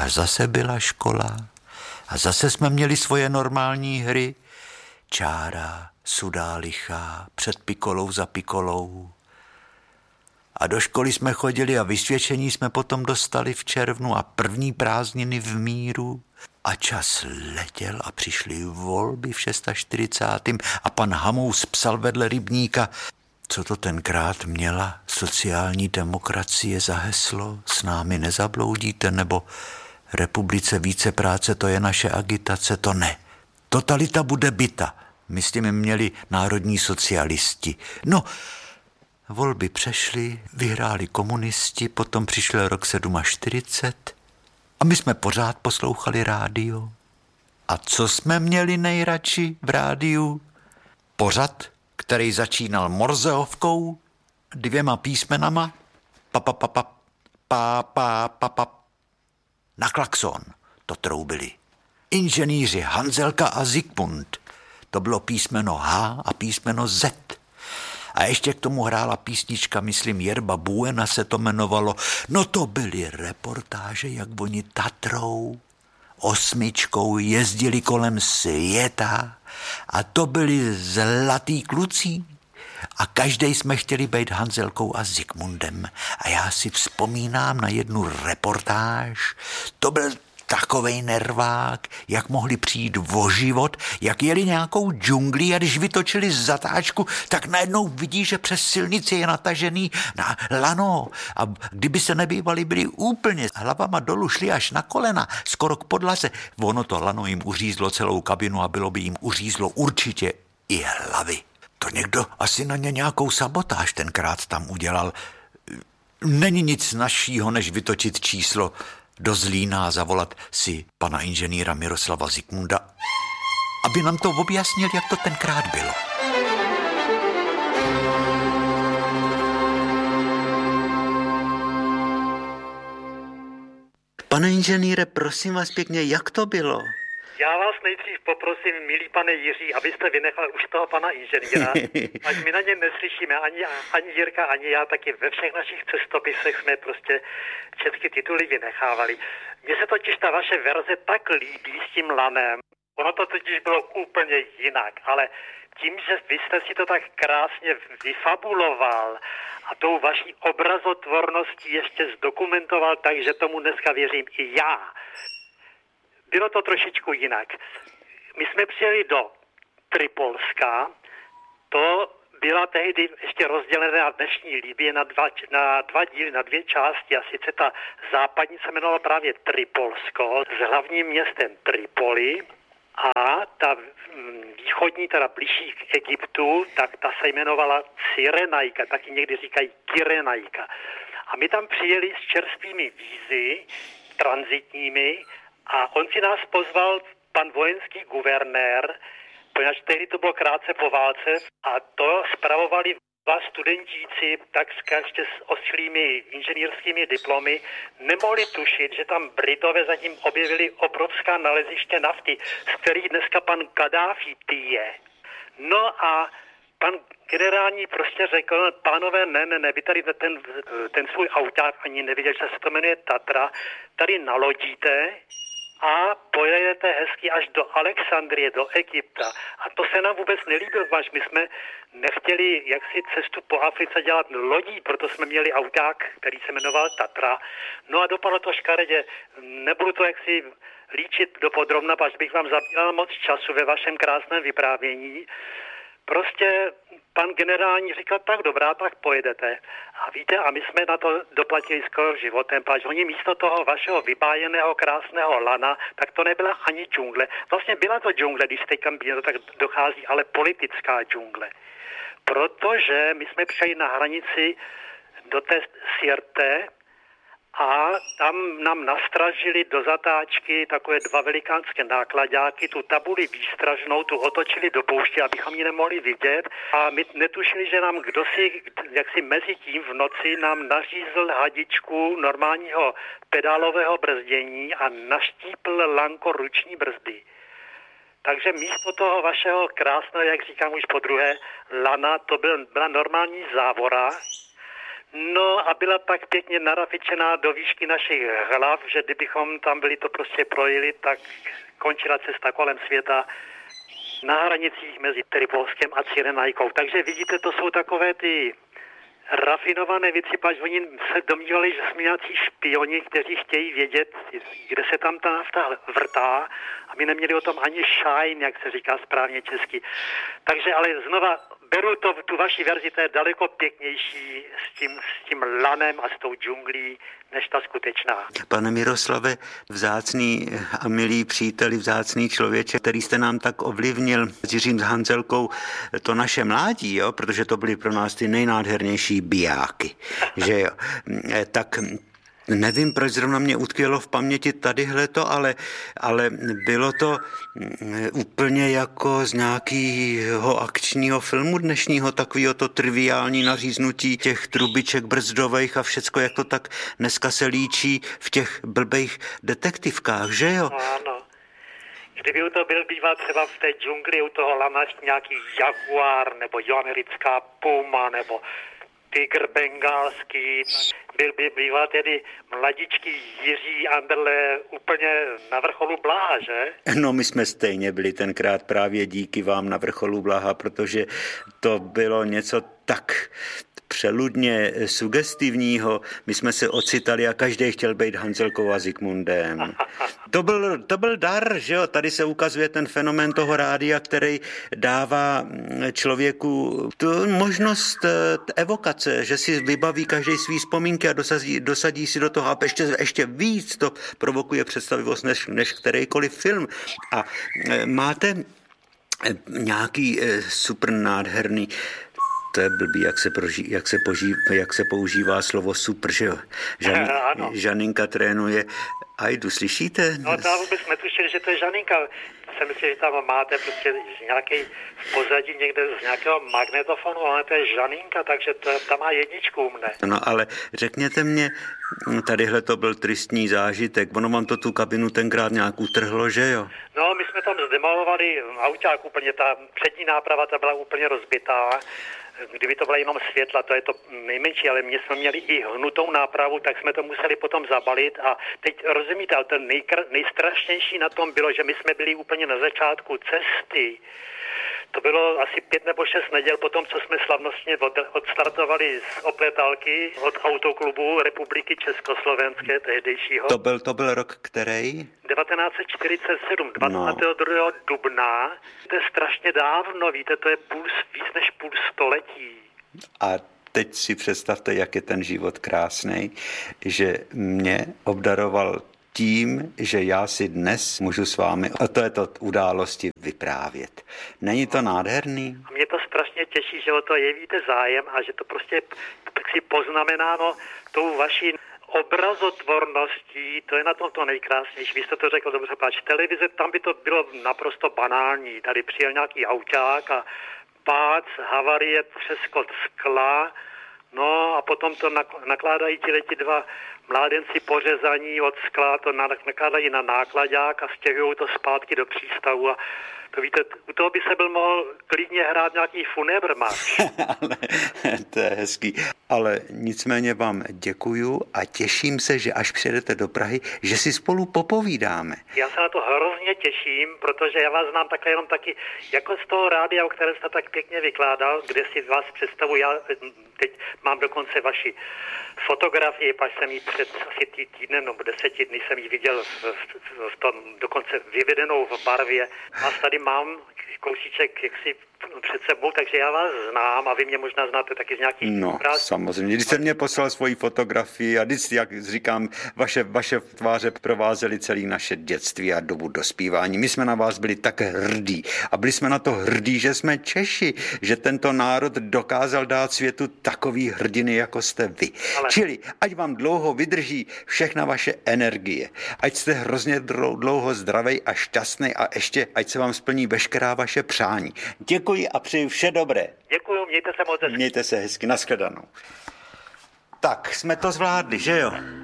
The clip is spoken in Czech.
A zase byla škola. A zase jsme měli svoje normální hry. Čára, sudá lichá, před pikolou za pikolou. A do školy jsme chodili a vysvědčení jsme potom dostali v červnu a první prázdniny v míru. A čas letěl a přišly volby v 46. A pan Hamous psal vedle rybníka, co to tenkrát měla sociální demokracie za heslo, s námi nezabloudíte, nebo republice více práce, to je naše agitace, to ne. Totalita bude byta. My s tím měli národní socialisti. No, volby přešly, vyhráli komunisti, potom přišel rok 47 a my jsme pořád poslouchali rádio. A co jsme měli nejradši v rádiu? Pořad, který začínal Morzeovkou, 2 písmenama, pa. Na klakson to troubili. Inženýři Hanzelka a Zikmund, to bylo písmeno H a písmeno Z. A ještě k tomu hrála písnička, myslím, Jerba Buena se to jmenovalo. No to byly reportáže, jak oni Tatrou, 8 jezdili kolem světa a to byli zlatý kluci. A každej jsme chtěli být Hanzelkou a Zikmundem. A já si vzpomínám na jednu reportáž, to byl takovej nervák, jak mohli přijít o život, jak jeli nějakou džunglí a když vytočili zatáčku, tak najednou vidí, že přes silnici je natažený na lano. A kdyby se nebývali, byli úplně hlavama dolů, šli až na kolena, skoro k podlaze. Ono to lano jim uřízlo celou kabinu a bylo by jim uřízlo určitě i hlavy. To někdo asi na ně nějakou sabotáž tenkrát tam udělal. Není nic našího, než vytočit číslo do Zlína a zavolat si pana inženýra Miroslava Zikmunda, aby nám to objasnil, jak to tenkrát bylo. Pane inženýre, prosím vás pěkně, jak to bylo? Já vás nejdřív poprosím, milý pane Jiří, abyste vynechal už toho pana inženýra. Ať my na něm neslyšíme, ani Jirka, ani já, taky ve všech našich cestopisech jsme prostě všechny tituly vynechávali. Mně se totiž ta vaše verze tak líbí s tím lanem. Ono to totiž bylo úplně jinak, ale tím, že vy jste si to tak krásně vyfabuloval a tou vaší obrazotvorností ještě zdokumentoval tak, že tomu dneska věřím i já. Bylo to trošičku jinak. My jsme přijeli do Tripolska, to byla tehdy ještě rozdělená dnešní Libye na dva díly, na 2 části. A sice ta západní se jmenovala právě Tripolsko s hlavním městem Tripoli a ta východní, teda blížší k Egyptu, tak ta se jmenovala Cyrenajka, taky někdy říkají Kyrenajka. A my tam přijeli s čerstvými vízy, tranzitními, a on si nás pozval, pan vojenský guvernér, poněvadž tehdy to bylo krátce po válce a to spravovali 2 studentíci, tak ještě s oslými inženýrskými diplomy, nemohli tušit, že tam Britové zatím objevili obrovská naleziště nafty, z kterých dneska pan Kadáfi pije. No a pan generální prostě řekl, pánové, ne, vy tady ten svůj auták ani neviděl, že se to jmenuje Tatra, tady nalodíte a pojedete hezky až do Alexandrie, do Egypta. A to se nám vůbec nelíbilo, váš. My jsme nechtěli jaksi cestu po Africe dělat lodí, proto jsme měli auták, který se jmenoval Tatra. No a dopadlo to škaredě. Nebudu to jaksi líčit do podrobna, až bych vám zabíral moc času ve vašem krásném vyprávění. Prostě pan generální říkal, tak dobrá, tak pojedete. A víte, a my jsme na to doplatili skoro životem, protože oni místo toho vašeho vybájeného krásného lana, tak to nebyla ani džungle. Vlastně byla to džungle, když teďka to tak dochází, ale politická džungle. Protože my jsme přijeli na hranici do té Sirte a tam nám nastražili do zatáčky takové 2 velikánské nákladáky, tu tabuli výstražnou, tu otočili do pouště, abychom ji nemohli vidět a my netušili, že nám kdosi, jaksi mezi tím v noci nám nařízl hadičku normálního pedálového brzdění a naštípl lanko ruční brzdy. Takže místo toho vašeho krásného, jak říkám už podruhé, lana, to byla normální závora. No a byla tak pěkně narafičená do výšky našich hlav, že kdybychom tam byli to prostě projeli, tak končila cesta kolem světa na hranicích mezi tedy Polskem a Cyrenajkou. Takže vidíte, to jsou takové ty rafinované věci, pač oni se domnívali, že jsme nějací špioni, kteří chtějí vědět, kde se tam ta nafta vrtá, a my neměli o tom ani šajn, jak se říká správně česky. Takže ale znova beru to, tu vaši verzi, to je daleko pěknější s tím lanem a s tou džunglí, než ta skutečná. Pane Miroslave, vzácný a milý příteli, vzácný člověče, který jste nám tak ovlivnil s Jiřím Hanzelkou to naše mládí, jo? Protože to byly pro nás ty nejnádhernější bijáky, že jo. Tak nevím, proč zrovna mě utkvělo v paměti tadyhleto, ale bylo to úplně jako z nějakého akčního filmu dnešního, takového to triviální naříznutí těch trubiček brzdových a všecko, jak to tak dneska se líčí v těch blbejch detektivkách, že jo? Ano. Kdyby to byl býval třeba v té džungli u toho lana nějaký jaguár, nebo americká puma, nebo tygr bengálský, byl by býval tedy mladičký Jiří Anderle úplně na vrcholu Blaha, že? No, my jsme stejně byli tenkrát právě díky vám na vrcholu Blaha, protože to bylo něco tak přeludně sugestivního. My jsme se ocitali a každý chtěl být Hanzelkou a Zikmundem. To byl dar, že jo? Tady se ukazuje ten fenomén toho rádia, který dává člověku tu možnost evokace, že si vybaví každý svý vzpomínky a dosadí si do toho a ještě víc to provokuje představivost než kterýkoliv film. A máte nějaký super nádherný, to je blbý, jak se používá slovo super, že jo? Žaninka trénuje Ajdu, slyšíte? No to vůbec netušili, že to je Žaninka. Jsem myslel, že tam máte prostě nějaký v pozadí někde z nějakého magnetofonu, ale to je Žaninka, takže ta má jedničku u mne. No ale řekněte mě, tadyhle to byl tristní zážitek, ono vám to tu kabinu tenkrát nějak utrhlo, že jo? No, my jsme tam zdemolovali auták úplně, ta přední náprava ta byla úplně rozbitá. Kdyby to byla jenom světla, to je to nejmenší, ale my jsme měli i hnutou nápravu, tak jsme to museli potom zabalit a teď rozumíte, ale to nejstrašnější na tom bylo, že my jsme byli úplně na začátku cesty. To bylo asi 5 nebo 6 neděl potom, co jsme slavnostně odstartovali z opletalky od Autoklubu Republiky Československé tehdejšího. To byl rok který? 1947, 22. dubna. To je strašně dávno, víte, to je víc než půl století. A teď si představte, jak je ten život krásný, že mě obdaroval tím, že já si dnes můžu s vámi o této události vyprávět. Není to nádherný? Mě to strašně těší, že o to jevíte zájem a že to prostě tak si poznamenáno tou vaší obrazotvorností, to je na tom to nejkrásnější. Vy jste to řekl dobře, páč televize, tam by to bylo naprosto banální. Tady přijel nějaký auták a pác, havarie, třeskot skla, no a potom to nakládají ti dva mládenci pořezaní od skla, to nakládají na nákladák a stěhují to zpátky do přístavu a to víte, u toho by se byl mohl klidně hrát nějaký funebrmarš. Ale to je hezký. Ale nicméně vám děkuju a těším se, že až přijedete do Prahy, že si spolu popovídáme. Já se na to hrozně těším, protože já vás znám takhle jenom taky, jako z toho rádia, o které jste tak pěkně vykládal, kde si vás představuji, já teď mám dokonce vaši fotografii, pak jsem ji před asi týdnem nebo 10 dny jsem ji viděl v tom dokonce vyvedenou v barvě. A tady mám kousíček jaksi před sebou, takže já vás znám a vy mě možná znáte taky z nějakých... No, samozřejmě. Když jste mě poslal svoji fotografii a když, jak říkám, vaše tváře provázely celé naše dětství a dobu dospívání. My jsme na vás byli tak hrdí a byli jsme na to hrdí, že jsme Češi, že tento národ dokázal dát světu takový hrdiny, jako jste vy. Ale... Čili, ať vám dlouho vydrží všechna vaše energie, ať jste hrozně dlouho zdravej a šťastný a ještě, ať se vám splní veškerá vaše přání. Děkuji a přeji vše dobré. Děkuji, mějte se moc hezky. Mějte se hezky, nashledanou. Tak, jsme to zvládli, že jo?